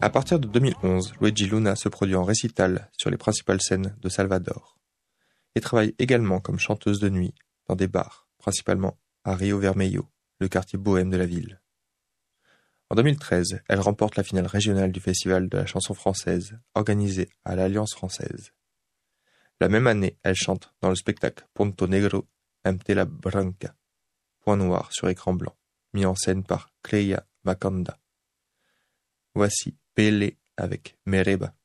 À partir de 2011, Luigi Luna se produit en récital sur les principales scènes de Salvador et travaille également comme chanteuse de nuit dans des bars, principalement à Rio Vermelho, le quartier bohème de la ville. En 2013, elle remporte la finale régionale du Festival de la chanson française organisé à l'Alliance française. La même année, elle chante dans le spectacle Punto Negro en Tela Branca, point noir sur écran blanc, mis en scène par Cleia Makanda. Voici Pelé avec Mereba.